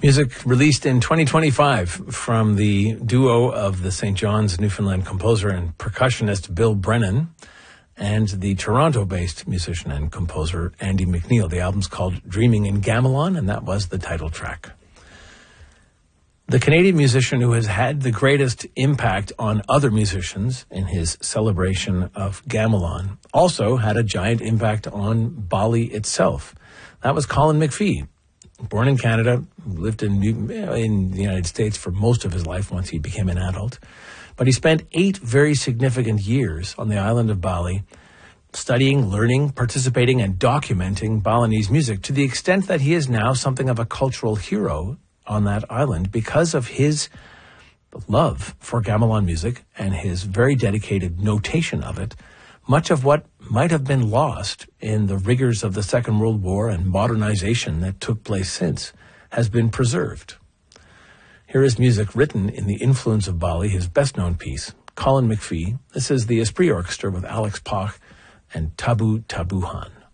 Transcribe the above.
Music released in 2025 from the duo of the St. John's, Newfoundland composer and percussionist Bill Brennan and the Toronto-based musician and composer Andy McNeil. The album's called Dreaming in Gamelon, and that was the title track. The Canadian musician who has had the greatest impact on other musicians in his celebration of Gamelon also had a giant impact on Bali itself. That was Colin McPhee. Born in Canada, lived in the United States for most of his life once he became an adult. But he spent 8 very significant years on the island of Bali, studying, learning, participating, and documenting Balinese music to the extent that he is now something of a cultural hero on that island because of his love for gamelan music and his very dedicated notation of it. Much of what might have been lost in the rigors of the Second World War and modernization that took place since has been preserved. Here is music written in the influence of Bali, his best-known piece, Colin McPhee. This is the Esprit Orchestra with Alex Pach and Tabu Tabuhan.